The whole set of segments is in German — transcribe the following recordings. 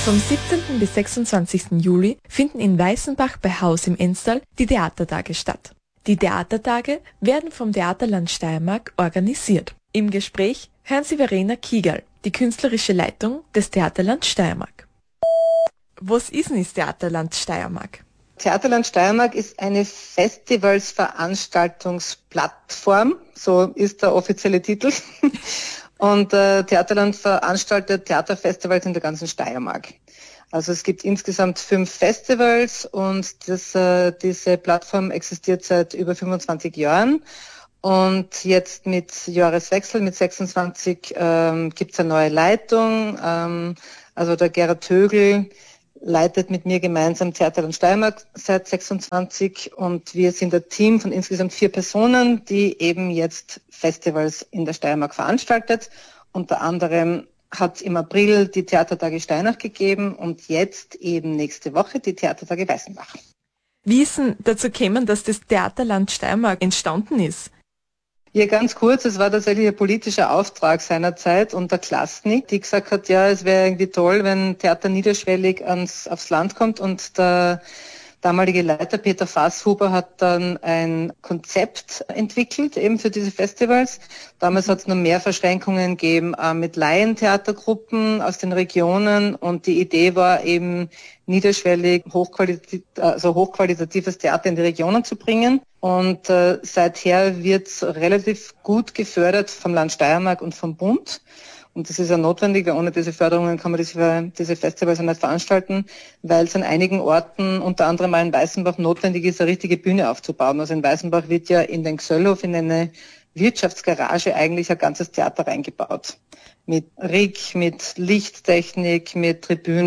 Vom 17. bis 26. Juli finden in Weißenbach bei Haus im Enstal die Theatertage statt. Die Theatertage werden vom Theaterland Steiermark organisiert. Im Gespräch hören Sie Verena Kiegerl, die künstlerische Leitung des Theaterland Steiermark. Was ist denn das Theaterland Steiermark? Theaterland Steiermark ist eine Festivalsveranstaltungsplattform, so ist der offizielle Titel. Und Theaterland veranstaltet Theaterfestivals in der ganzen Steiermark. Also es gibt insgesamt 5 Festivals und diese Plattform existiert seit über 25 Jahren. Und jetzt mit Jahreswechsel, mit 26, gibt es eine neue Leitung. Also der Gerhard Tögl leitet mit mir gemeinsam Theaterland Steiermark seit 26 und wir sind ein Team von insgesamt 4 Personen, die eben jetzt Festivals in der Steiermark veranstaltet. Unter anderem hat es im April die Theatertage Steinach gegeben und jetzt eben nächste Woche die Theatertage Weißenbach. Wie ist denn dazu gekommen, dass das Theaterland Steiermark entstanden ist? Ja, ganz kurz, es war tatsächlich ein politischer Auftrag seinerzeit unter Klasnik, die gesagt hat, ja, es wäre irgendwie toll, wenn Theater niederschwellig aufs Land kommt und der damalige Leiter Peter Fasshuber hat dann ein Konzept entwickelt, eben für diese Festivals. Damals hat es noch mehr Verschränkungen gegeben mit Laientheatergruppen aus den Regionen und die Idee war eben niederschwellig hochqualitatives Theater in die Regionen zu bringen. Und seither wird es relativ gut gefördert vom Land Steiermark und vom Bund. Und das ist ja notwendig, weil ohne diese Förderungen kann man diese Festivals ja nicht veranstalten, weil es an einigen Orten, unter anderem mal in Weißenbach, notwendig ist, eine richtige Bühne aufzubauen. Also in Weißenbach wird ja in den Gsöllhof, in eine Wirtschaftsgarage eigentlich ein ganzes Theater reingebaut. Mit Rig, mit Lichttechnik, mit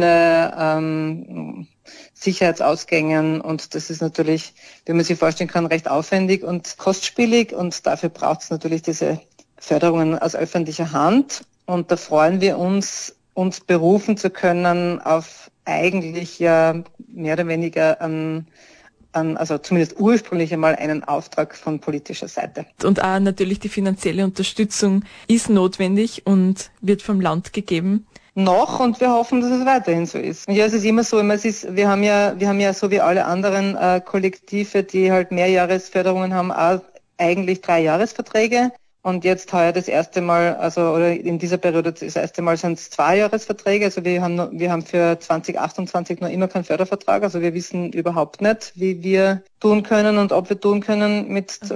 Tribüne, Sicherheitsausgängen und das ist natürlich, wie man sich vorstellen kann, recht aufwendig und kostspielig und dafür braucht es natürlich diese Förderungen aus öffentlicher Hand. Und da freuen wir uns berufen zu können auf eigentlich ja mehr oder weniger also zumindest ursprünglich einmal einen Auftrag von politischer Seite. Und auch natürlich die finanzielle Unterstützung ist notwendig und wird vom Land gegeben. Noch und wir hoffen, dass es weiterhin so ist. Ja, es ist immer so, wir haben ja so wie alle anderen Kollektive, die halt Mehrjahresförderungen haben, auch eigentlich 3-Jahresverträge. Und jetzt heuer das erste Mal, oder in dieser Periode das erste Mal sind es 2-Jahresverträge. Also wir haben für 2028 noch immer keinen Fördervertrag. Also wir wissen überhaupt nicht, wie wir tun können und ob wir tun können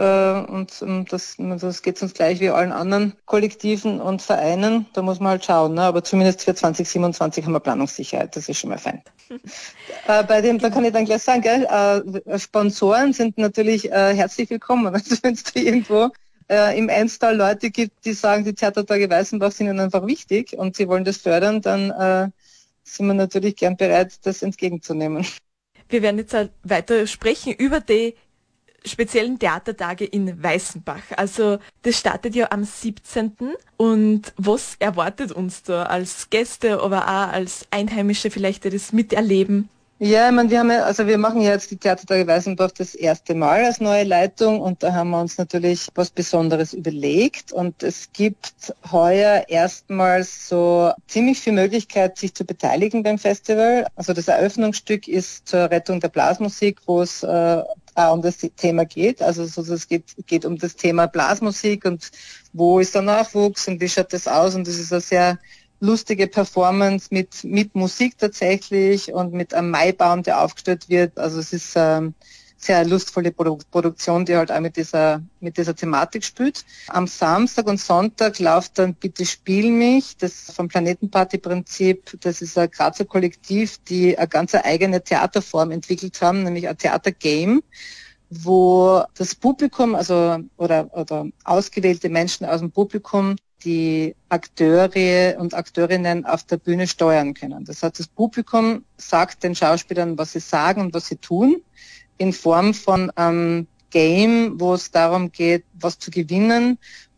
das geht uns gleich wie allen anderen Kollektiven und Vereinen. Da muss man halt schauen, ne? Aber zumindest für 2027 haben wir Planungssicherheit. Das ist schon mal fein. Da kann ich dann gleich sagen, gell, Sponsoren sind natürlich herzlich willkommen. Also wenn es da irgendwo im Enstal Leute gibt, die sagen, die Theatertage Weißenbach sind ihnen einfach wichtig und sie wollen das fördern, dann sind wir natürlich gern bereit, das entgegenzunehmen. Wir werden jetzt weiter sprechen über die speziellen Theatertage in Weißenbach. Also das startet ja am 17. Und was erwartet uns da als Gäste, aber auch als Einheimische vielleicht, die das miterleben? Ja, ich meine, wir machen ja jetzt die Theatertage Weißenbach das erste Mal als neue Leitung und da haben wir uns natürlich was Besonderes überlegt und es gibt heuer erstmals so ziemlich viel Möglichkeit, sich zu beteiligen beim Festival. Also das Eröffnungsstück ist zur Rettung der Blasmusik, wo es auch um das Thema geht. Also es geht um das Thema Blasmusik und wo ist der Nachwuchs und wie schaut das aus und das ist eine sehr lustige Performance mit Musik tatsächlich und mit einem Maibaum, der aufgestellt wird. Also es ist sehr lustvolle Produktion, die halt auch mit dieser Thematik spielt. Am Samstag und Sonntag läuft dann Bitte Spiel mich, das vom Planetenparty-Prinzip, das ist ein Grazer Kollektiv, die eine ganz eigene Theaterform entwickelt haben, nämlich ein Theatergame, wo das Publikum, oder ausgewählte Menschen aus dem Publikum die Akteure und Akteurinnen auf der Bühne steuern können. Das heißt, das Publikum sagt den Schauspielern, was sie sagen und was sie tun, in Form von einem Game, wo es darum geht, was zu gewinnen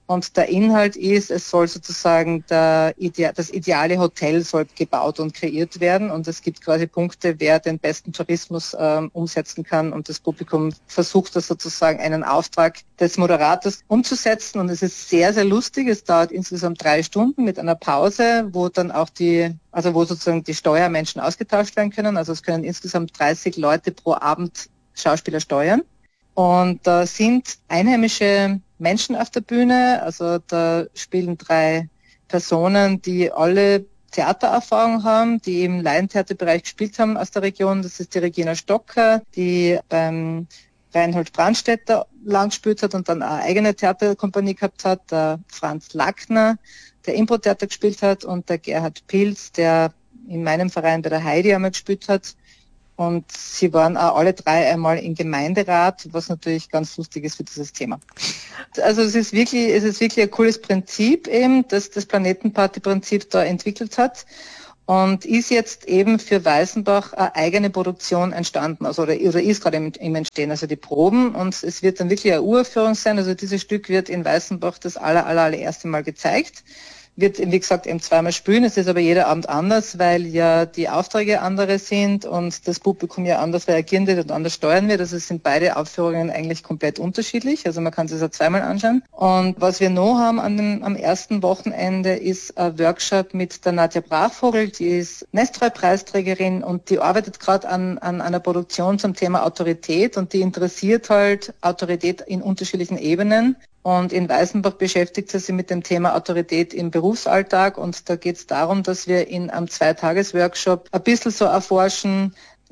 Und der Inhalt ist, es soll sozusagen das ideale Hotel soll gebaut und kreiert werden. Und es gibt quasi Punkte, wer den besten Tourismus umsetzen kann. Und das Publikum versucht das sozusagen einen Auftrag des Moderators umzusetzen. Und es ist sehr, sehr lustig. Es dauert insgesamt 3 Stunden mit einer Pause, wo dann auch wo sozusagen die Steuermenschen ausgetauscht werden können. Also es können insgesamt 30 Leute pro Abend Schauspieler steuern. Und da sind einheimische Menschen auf der Bühne, also da spielen 3 Personen, die alle Theatererfahrung haben, die im Laientheaterbereich gespielt haben aus der Region. Das ist die Regina Stocker, die beim Reinhold Brandstätter lang gespielt hat und dann eine eigene Theaterkompanie gehabt hat, der Franz Lackner, der Impro-Theater gespielt hat, und der Gerhard Pilz, der in meinem Verein bei der Heidi einmal gespielt hat. Und sie waren auch alle 3 einmal im Gemeinderat, was natürlich ganz lustig ist für dieses Thema. Also es ist wirklich ein cooles Prinzip eben, das das Planetenparty-Prinzip da entwickelt hat und ist jetzt eben für Weißenbach eine eigene Produktion entstanden, also oder ist gerade im Entstehen, also die Proben, und es wird dann wirklich eine Uraufführung sein. Also dieses Stück wird in Weißenbach das allererste Mal gezeigt. Wird, wie gesagt, eben 2-mal spielen. Es ist aber jeder Abend anders, weil ja die Aufträge andere sind und das Publikum ja anders reagieren wird und anders steuern wird. Also es sind beide Aufführungen eigentlich komplett unterschiedlich. Also man kann sich das auch 2-mal anschauen. Und was wir noch haben am ersten Wochenende ist ein Workshop mit der Nadja Brachvogel. Die ist Nestroy-Preisträgerin und die arbeitet gerade an einer Produktion zum Thema Autorität, und die interessiert halt Autorität in unterschiedlichen Ebenen. Und in Weißenbach beschäftigt sie sich mit dem Thema Autorität im Berufsalltag, und da geht es darum, dass wir in einem 2-Tages-Workshop ein bisschen so erforschen,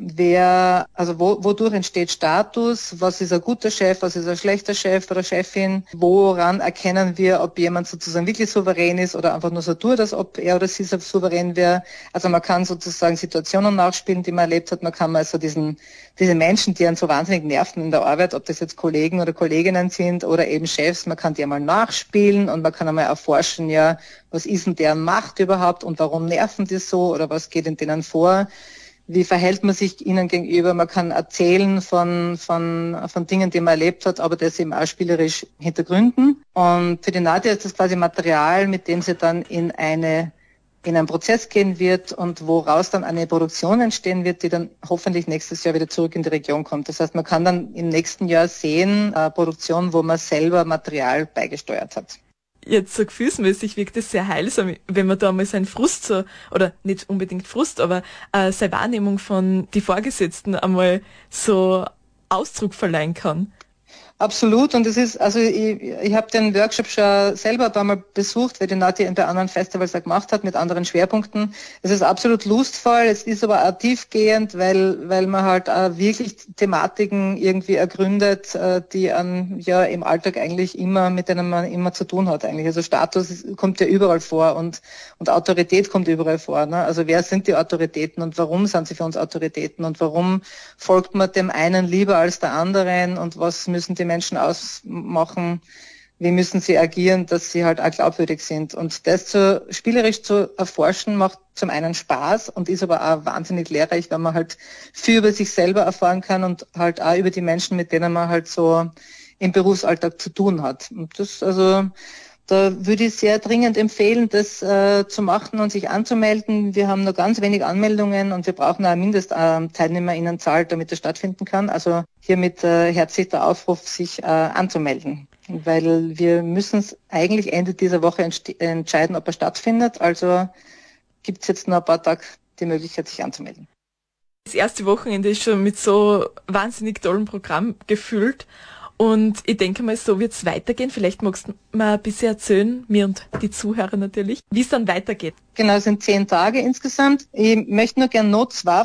wodurch entsteht Status, was ist ein guter Chef, was ist ein schlechter Chef oder Chefin, woran erkennen wir, ob jemand sozusagen wirklich souverän ist oder einfach nur so tut, als ob er oder sie souverän wäre. Also man kann sozusagen Situationen nachspielen, die man erlebt hat, man kann mal so diese Menschen, die einen so wahnsinnig nerven in der Arbeit, ob das jetzt Kollegen oder Kolleginnen sind oder eben Chefs, man kann die einmal nachspielen und man kann einmal erforschen, ja, was ist denn deren Macht überhaupt und warum nerven die so oder was geht in denen vor? Wie verhält man sich ihnen gegenüber? Man kann erzählen von Dingen, die man erlebt hat, aber das eben auch spielerisch hintergründen. Und für die Nadja ist das quasi Material, mit dem sie dann in einen Prozess gehen wird und woraus dann eine Produktion entstehen wird, die dann hoffentlich nächstes Jahr wieder zurück in die Region kommt. Das heißt, man kann dann im nächsten Jahr sehen, eine Produktion, wo man selber Material beigesteuert hat. Jetzt so gefühlsmäßig wirkt es sehr heilsam, wenn man da mal seinen Frust so, oder nicht unbedingt Frust, aber seine Wahrnehmung von die Vorgesetzten einmal so Ausdruck verleihen kann. Absolut, und es ist, also ich habe den Workshop schon selber ein paar Mal besucht, weil die Nadja ihn bei anderen Festivals auch gemacht hat, mit anderen Schwerpunkten. Es ist absolut lustvoll, es ist aber auch tiefgehend, weil man halt auch wirklich Thematiken irgendwie ergründet, die im Alltag eigentlich immer, mit denen man immer zu tun hat eigentlich. Also Status kommt ja überall vor und Autorität kommt überall vor. Ne? Also wer sind die Autoritäten und warum sind sie für uns Autoritäten und warum folgt man dem einen lieber als der anderen und was müssen die Menschen ausmachen, wie müssen sie agieren, dass sie halt auch glaubwürdig sind. Und das spielerisch zu erforschen, macht zum einen Spaß und ist aber auch wahnsinnig lehrreich, weil man halt viel über sich selber erfahren kann und halt auch über die Menschen, mit denen man halt so im Berufsalltag zu tun hat. Und das, also, da würde ich sehr dringend empfehlen, das zu machen und sich anzumelden. Wir haben nur ganz wenig Anmeldungen und wir brauchen eine Mindestteilnehmerinnenzahl, damit das stattfinden kann. Also hiermit herzlich der Aufruf, sich anzumelden. Weil wir müssen es eigentlich Ende dieser Woche entscheiden, ob er stattfindet. Also gibt es jetzt noch ein paar Tage die Möglichkeit, sich anzumelden. Das erste Wochenende ist schon mit so wahnsinnig tollem Programm gefüllt. Und ich denke mal, so wird es weitergehen. Vielleicht magst du mal ein bisschen erzählen, mir und die Zuhörer natürlich, wie es dann weitergeht. Genau, es sind 10 Tage insgesamt. Ich möchte nur gerne noch 2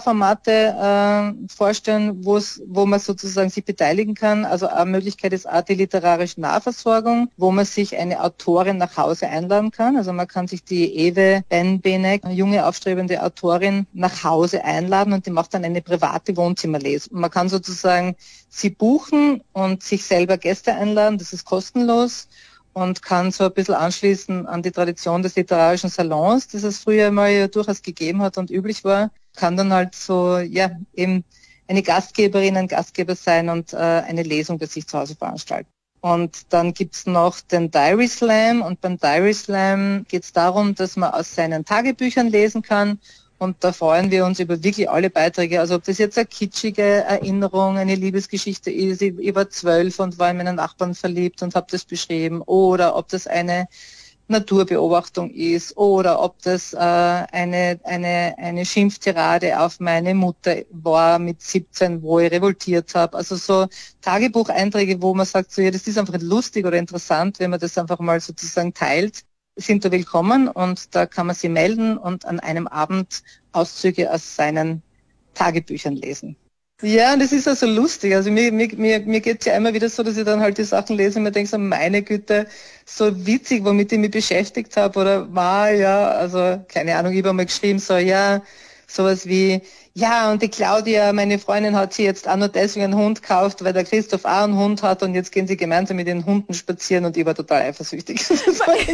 Formate vorstellen, wo man sozusagen sich beteiligen kann. Also eine Möglichkeit ist auch die literarische Nahversorgung, wo man sich eine Autorin nach Hause einladen kann. Also man kann sich die Ewe Benbenek, eine junge aufstrebende Autorin, nach Hause einladen und die macht dann eine private Wohnzimmerlesung. Man kann sozusagen sie buchen und sich selber Gäste einladen, das ist kostenlos und kann so ein bisschen anschließen an die Tradition des literarischen Salons, das es früher mal ja durchaus gegeben hat und üblich war, kann dann halt so, ja, eben eine Gastgeberin, ein Gastgeber sein und eine Lesung bei sich zu Hause veranstalten. Und dann gibt's noch den Diary Slam, und beim Diary Slam geht's darum, dass man aus seinen Tagebüchern lesen kann, und da freuen wir uns über wirklich alle Beiträge. Also ob das jetzt eine kitschige Erinnerung, eine Liebesgeschichte ist, ich war 12 und war in meinen Nachbarn verliebt und habe das beschrieben, oder ob das eine Naturbeobachtung ist, oder ob das eine Schimpftirade auf meine Mutter war mit 17, wo ich revoltiert habe. Also so Tagebucheinträge, wo man sagt, so, ja, das ist einfach lustig oder interessant, wenn man das einfach mal sozusagen teilt, sind da willkommen, und da kann man sie melden und an einem Abend Auszüge aus seinen Tagebüchern lesen. Ja, und das ist also lustig. Also mir geht's ja immer wieder so, dass ich dann halt die Sachen lese und mir denke so, meine Güte, so witzig, womit ich mich beschäftigt habe, oder war, ja, also keine Ahnung, ich habe mal geschrieben, so, ja, sowas wie, ja, und die Claudia, meine Freundin, hat sie jetzt auch nur deswegen einen Hund gekauft, weil der Christoph auch einen Hund hat, und jetzt gehen sie gemeinsam mit den Hunden spazieren, und ich war total eifersüchtig. Das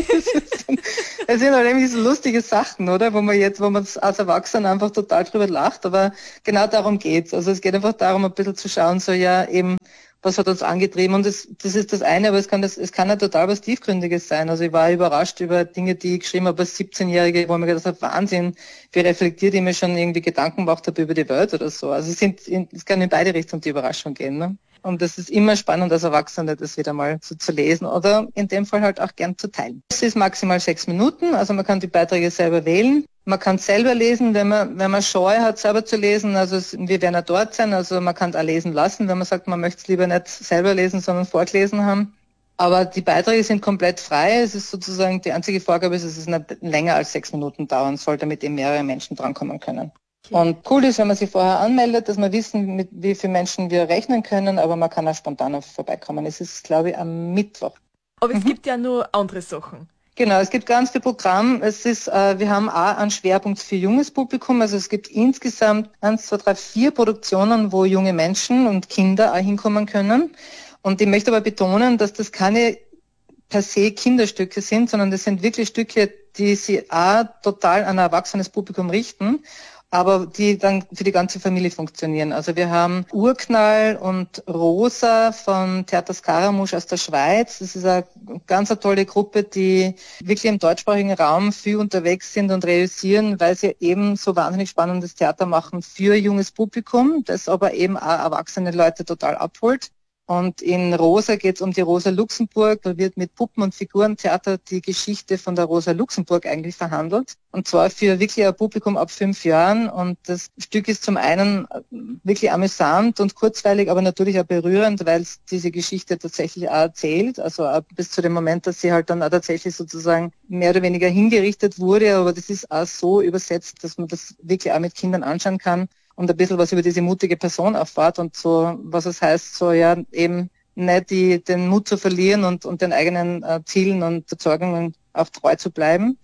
sind halt irgendwie so lustige Sachen, oder? Wo man als Erwachsener einfach total drüber lacht, aber genau darum geht's. Also es geht einfach darum, ein bisschen zu schauen, so, ja, eben, was hat uns angetrieben, und das ist das eine, aber es kann ja total was Tiefgründiges sein. Also ich war überrascht über Dinge, die ich geschrieben habe als 17-Jährige, wo ich mir gedacht habe, Wahnsinn, wie reflektiert ich mir schon irgendwie Gedanken gemacht habe über die Welt oder so. Also es kann in beide Richtungen die Überraschung gehen. Ne? Und das ist immer spannend als Erwachsene, das wieder mal so zu lesen oder in dem Fall halt auch gern zu teilen. Es ist maximal 6 Minuten, also man kann die Beiträge selber wählen. Man kann selber lesen, wenn man Scheu hat, selber zu lesen. Also wir werden ja dort sein, also man kann es auch lesen lassen, wenn man sagt, man möchte es lieber nicht selber lesen, sondern vorgelesen haben. Aber die Beiträge sind komplett frei. Es ist sozusagen die einzige Vorgabe, ist, dass es nicht länger als 6 Minuten dauern soll, damit eben mehrere Menschen drankommen können. Und cool ist, wenn man sich vorher anmeldet, dass wir wissen, mit wie vielen Menschen wir rechnen können, aber man kann auch spontan vorbeikommen. Es ist, glaube ich, am Mittwoch. Aber es gibt ja nur andere Sachen. Genau, es gibt ganz viel Programm. Wir haben auch einen Schwerpunkt für junges Publikum. Also es gibt insgesamt 1, 2, 3, 4 Produktionen, wo junge Menschen und Kinder auch hinkommen können. Und ich möchte aber betonen, dass das keine per se Kinderstücke sind, sondern das sind wirklich Stücke, die sich auch total an ein erwachsenes Publikum richten, aber die dann für die ganze Familie funktionieren. Also wir haben Urknall und Rosa von Theater Scaramouche aus der Schweiz. Das ist eine ganz tolle Gruppe, die wirklich im deutschsprachigen Raum viel unterwegs sind und realisieren, weil sie eben so wahnsinnig spannendes Theater machen für junges Publikum, das aber eben auch erwachsene Leute total abholt. Und in Rosa geht es um die Rosa Luxemburg. Da wird mit Puppen- und Figurentheater die Geschichte von der Rosa Luxemburg eigentlich verhandelt. Und zwar für wirklich ein Publikum ab 5 Jahren. Und das Stück ist zum einen wirklich amüsant und kurzweilig, aber natürlich auch berührend, weil es diese Geschichte tatsächlich auch erzählt. Also auch bis zu dem Moment, dass sie halt dann auch tatsächlich sozusagen mehr oder weniger hingerichtet wurde. Aber das ist auch so übersetzt, dass man das wirklich auch mit Kindern anschauen kann. Und ein bisschen was über diese mutige Person erfahrt und so, was es heißt, so ja eben nicht den Mut zu verlieren und den eigenen Zielen und Überzeugungen auch treu zu bleiben.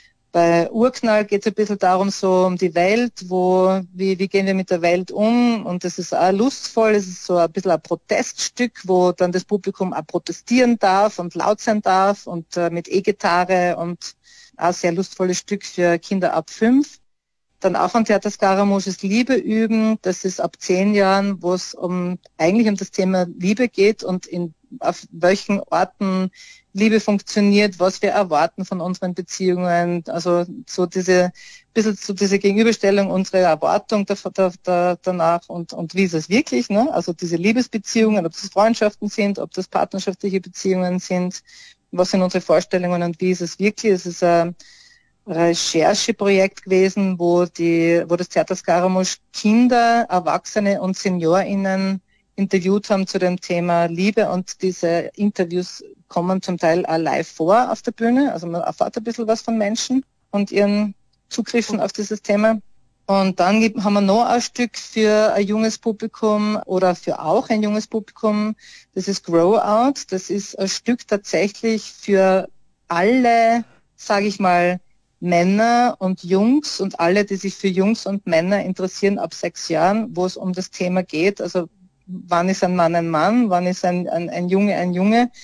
Bei Urknall geht es ein bisschen darum, so um die Welt, wie gehen wir mit der Welt um, und das ist auch lustvoll, es ist so ein bisschen ein Proteststück, wo dann das Publikum auch protestieren darf und laut sein darf und mit E-Gitarre, und auch sehr lustvolles Stück für Kinder ab 5. Dann auch von Theater Scaramouche ist Liebe üben. Das ist ab 10 Jahren, wo es eigentlich um das Thema Liebe geht und auf welchen Orten Liebe funktioniert, was wir erwarten von unseren Beziehungen. Also so diese Gegenüberstellung unserer Erwartung danach und wie ist es wirklich, ne? Also diese Liebesbeziehungen, ob das Freundschaften sind, ob das partnerschaftliche Beziehungen sind, was sind unsere Vorstellungen und wie ist es wirklich? Es ist ein Rechercheprojekt gewesen, wo das Theater Scaramouche Kinder, Erwachsene und SeniorInnen interviewt haben zu dem Thema Liebe, und diese Interviews kommen zum Teil auch live vor auf der Bühne. Also man erfährt ein bisschen was von Menschen und ihren Zugriffen auf dieses Thema. Und dann haben wir noch ein Stück für ein junges Publikum oder für auch ein junges Publikum. Das ist Grow Out. Das ist ein Stück tatsächlich für alle, sage ich mal, Männer und Jungs und alle, die sich für Jungs und Männer interessieren ab 6 Jahren, wo es um das Thema geht. Also wann ist ein Mann, wann ist ein Junge, ein Junge.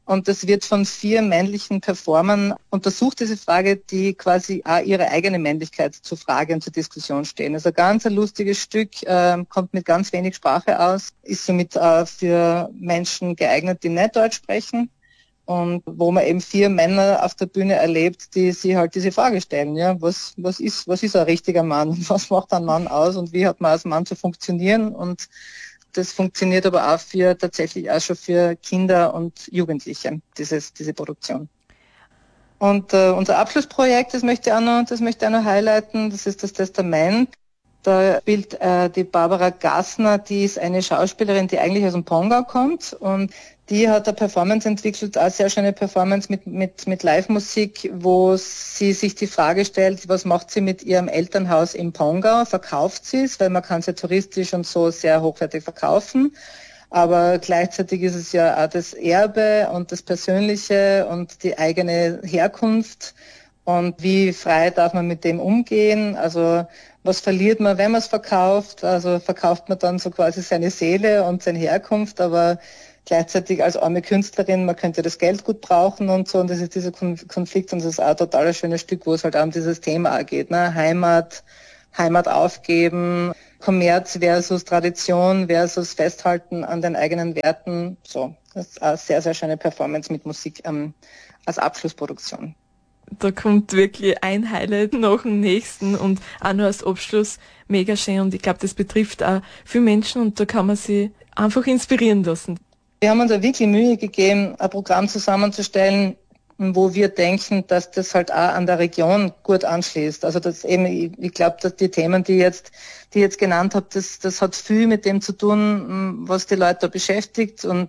Und das wird von 4 männlichen Performern untersucht, diese Frage, die quasi auch ihre eigene Männlichkeit zur Frage und zur Diskussion stehen. Also ganz ein lustiges Stück, kommt mit ganz wenig Sprache aus, ist somit für Menschen geeignet, die nicht Deutsch sprechen. Und wo man eben 4 Männer auf der Bühne erlebt, die sich halt diese Frage stellen, ja, was ist ein richtiger Mann? Was macht ein Mann aus und wie hat man als Mann zu funktionieren? Und das funktioniert aber auch tatsächlich auch schon für Kinder und Jugendliche, diese Produktion. Und unser Abschlussprojekt, das möchte ich auch noch highlighten, das ist das Testament. Da spielt die Barbara Gassner, die ist eine Schauspielerin, die eigentlich aus dem Pongau kommt, und die hat eine Performance entwickelt, eine sehr schöne Performance mit Live-Musik, wo sie sich die Frage stellt, was macht sie mit ihrem Elternhaus im Pongau? Verkauft sie es, weil man kann es ja touristisch und so sehr hochwertig verkaufen. Aber gleichzeitig ist es ja auch das Erbe und das Persönliche und die eigene Herkunft. Und wie frei darf man mit dem umgehen? Also was verliert man, wenn man es verkauft? Also verkauft man dann so quasi seine Seele und seine Herkunft, aber gleichzeitig als arme Künstlerin, man könnte das Geld gut brauchen und so. Und das ist dieser Konflikt, und das ist auch ein total schönes Stück, wo es halt auch um dieses Thema geht, ne? Heimat aufgeben, Kommerz versus Tradition versus Festhalten an den eigenen Werten. So, das ist eine sehr, sehr schöne Performance mit Musik als Abschlussproduktion. Da kommt wirklich ein Highlight nach dem nächsten und auch nur als Abschluss mega schön, und ich glaube, das betrifft auch viele Menschen und da kann man sich einfach inspirieren lassen. Wir haben uns da wirklich Mühe gegeben, ein Programm zusammenzustellen, wo wir denken, dass das halt auch an der Region gut anschließt. Also das eben, ich glaube, dass die Themen, die ich jetzt genannt habe, das hat viel mit dem zu tun, was die Leute da beschäftigt, und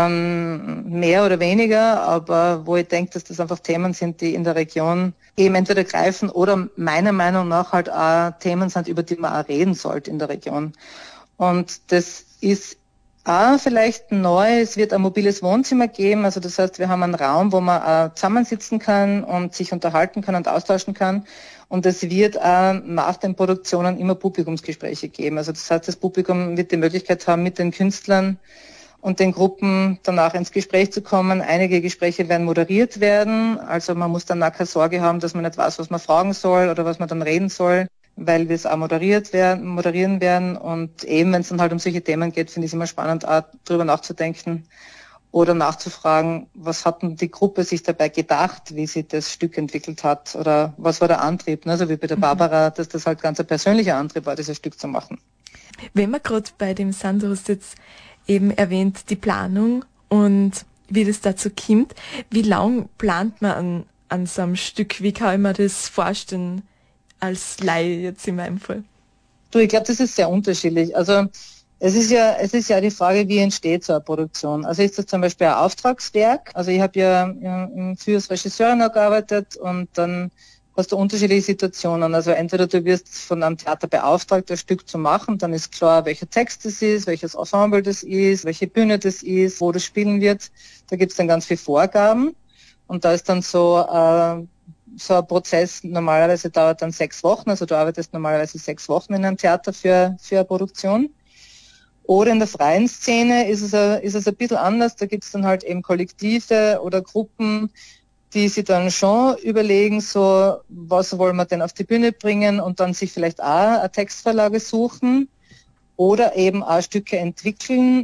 mehr oder weniger, aber wo ich denke, dass das einfach Themen sind, die in der Region eben entweder greifen oder meiner Meinung nach halt auch Themen sind, über die man auch reden sollte in der Region. Und das ist vielleicht neu. Es wird ein mobiles Wohnzimmer geben, also das heißt, wir haben einen Raum, wo man zusammensitzen kann und sich unterhalten kann und austauschen kann. Und es wird nach den Produktionen immer Publikumsgespräche geben. Also das heißt, das Publikum wird die Möglichkeit haben, mit den Künstlern und den Gruppen danach ins Gespräch zu kommen. Einige Gespräche werden moderiert werden, also man muss dann auch keine Sorge haben, dass man nicht weiß, was man fragen soll oder was man dann reden soll, weil wir es auch moderieren werden. Und eben, wenn es dann halt um solche Themen geht, finde ich es immer spannend, auch drüber nachzudenken oder nachzufragen, was hat denn die Gruppe sich dabei gedacht, wie sie das Stück entwickelt hat, oder was war der Antrieb, ne? So wie bei der Barbara, dass das halt ganz ein persönlicher Antrieb war, dieses Stück zu machen. Wenn wir gerade bei dem sind, du hast jetzt eben erwähnt, die Planung und wie das dazu kommt. Wie lang plant man an so einem Stück? Wie kann ich mir das vorstellen als Laie jetzt in meinem Fall? Du, ich glaube, das ist sehr unterschiedlich. Also es ist ja die Frage, wie entsteht so eine Produktion. Also ist das zum Beispiel ein Auftragswerk? Also ich habe ja früher als Regisseurin gearbeitet, und dann hast du unterschiedliche Situationen. Also entweder du wirst von einem Theater beauftragt, das Stück zu machen, dann ist klar, welcher Text das ist, welches Ensemble das ist, welche Bühne das ist, wo das spielen wird. Da gibt es dann ganz viele Vorgaben, und da ist dann so ein Prozess, normalerweise dauert dann 6 Wochen, also du arbeitest normalerweise 6 Wochen in einem Theater für eine Produktion. Oder in der freien Szene ist es ein bisschen anders, da gibt es dann halt eben Kollektive oder Gruppen, die sich dann schon überlegen, so, was wollen wir denn auf die Bühne bringen, und dann sich vielleicht auch eine Textvorlage suchen oder eben auch Stücke entwickeln,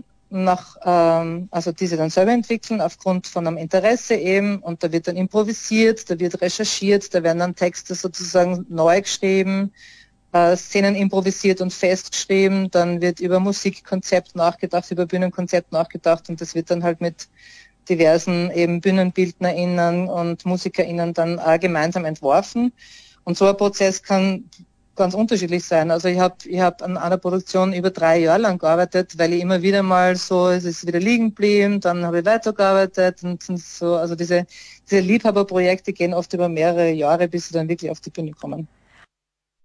also diese dann selber entwickeln aufgrund von einem Interesse eben, und da wird dann improvisiert, da wird recherchiert, da werden dann Texte sozusagen neu geschrieben, Szenen improvisiert und festgeschrieben, dann wird über Musikkonzept nachgedacht, über Bühnenkonzept nachgedacht, und das wird dann halt mit diversen eben BühnenbildnerInnen und MusikerInnen dann auch gemeinsam entworfen. Und so ein Prozess kann ganz unterschiedlich sein. Also ich hab an einer Produktion über 3 Jahre lang gearbeitet, weil ich immer wieder mal so, es ist wieder liegen geblieben, dann habe ich weitergearbeitet, und so, also diese Liebhaberprojekte gehen oft über mehrere Jahre, bis sie dann wirklich auf die Bühne kommen.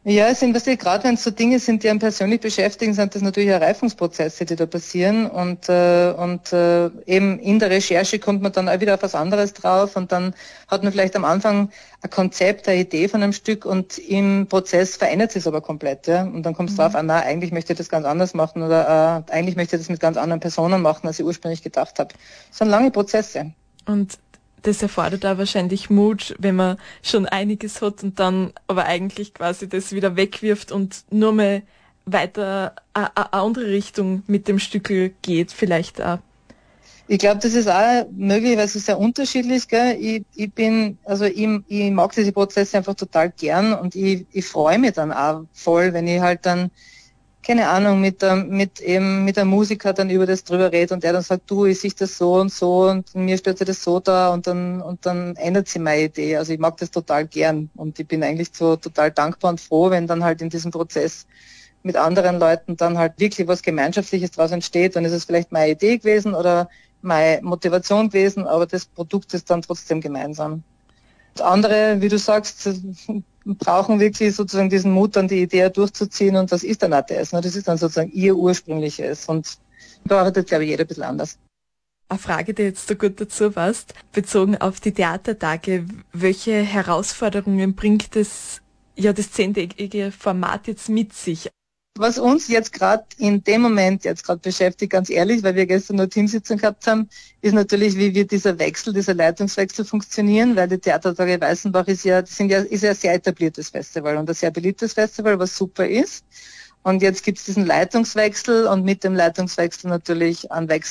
Ja, es sind, gerade wenn es so Dinge sind, die einen persönlich beschäftigen, sind das natürlich auch Reifungsprozesse, die da passieren und eben in der Recherche kommt man dann auch wieder auf was anderes drauf und dann hat man vielleicht am Anfang ein Konzept, eine Idee von einem Stück und im Prozess verändert sich es aber komplett, ja, und dann kommt es drauf, nein, eigentlich möchte ich das ganz anders machen oder eigentlich möchte ich das mit ganz anderen Personen machen, als ich ursprünglich gedacht habe. Das sind lange Prozesse. Und das erfordert auch wahrscheinlich Mut, wenn man schon einiges hat und dann aber eigentlich quasi das wieder wegwirft und nur mal weiter eine andere Richtung mit dem Stückel geht, vielleicht auch. Ich glaube, das ist auch möglich, weil es ist sehr unterschiedlich. Gell? Ich mag diese Prozesse einfach total gern und ich freue mich dann auch voll, wenn ich halt dann, keine Ahnung, mit der Musiker dann über das drüber rede und der dann sagt, du, ich sehe das so und mir stellt sich das so da und dann ändert sich meine Idee. Also ich mag das total gern und ich bin eigentlich so total dankbar und froh, wenn dann halt in diesem Prozess mit anderen Leuten dann halt wirklich was Gemeinschaftliches daraus entsteht. Dann ist es vielleicht meine Idee gewesen oder meine Motivation gewesen, aber das Produkt ist dann trotzdem gemeinsam. Und andere, wie du sagst, brauchen wirklich sozusagen diesen Mut, dann die Idee durchzuziehen und das ist dann auch das. Das ist dann sozusagen ihr ursprüngliches und da arbeitet, glaube ich, jeder ein bisschen anders. Eine Frage, die jetzt so gut dazu passt, bezogen auf die Theatertage, welche Herausforderungen bringt das 10-tägige Format jetzt mit sich? Was uns jetzt gerade in dem Moment jetzt gerade beschäftigt, ganz ehrlich, weil wir gestern nur Teamsitzung gehabt haben, ist natürlich, wie wird dieser Leitungswechsel funktionieren, weil die Theatertage Weißenbach ist ja ein sehr etabliertes Festival und ein sehr beliebtes Festival, was super ist. Und jetzt gibt es diesen Leitungswechsel und mit dem Leitungswechsel natürlich einen Wechsel